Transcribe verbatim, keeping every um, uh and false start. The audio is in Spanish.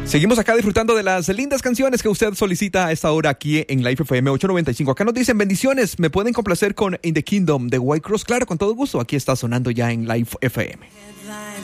Seguimos acá disfrutando de las lindas canciones que usted solicita a esta hora aquí en Life F M ochocientos noventa y cinco. Acá nos dicen bendiciones, me pueden complacer con In the Kingdom de White Cross. Claro, con todo gusto, aquí está sonando ya en Life F M.